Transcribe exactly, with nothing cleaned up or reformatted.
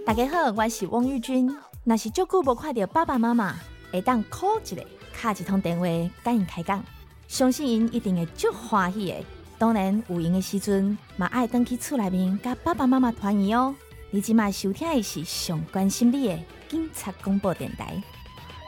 大家好，我是汪玉君。若是足久无看到爸爸妈妈，会当 call 一下，打一通电话，甲因开讲，相信因一定会足欢喜的。当然，有闲的时阵，嘛爱返去厝内面，甲爸爸妈妈团圆哦。你即卖收听的是上关心你的警察广播电台。